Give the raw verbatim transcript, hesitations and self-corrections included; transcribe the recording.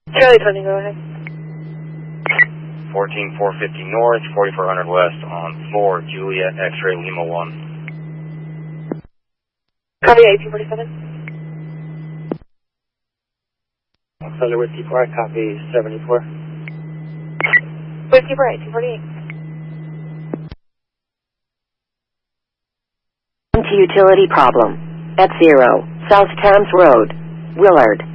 Charlie twenty, go ahead. fourteen four fifty north, forty-four hundred west on four, Juliet, X-ray, Lima one. Copy eighteen forty-seven. Thunder Whiskey four, copy seventy-four. Whiskey four, eighteen forty-eight. To utility problem. At zero, South Thames Road, Willard.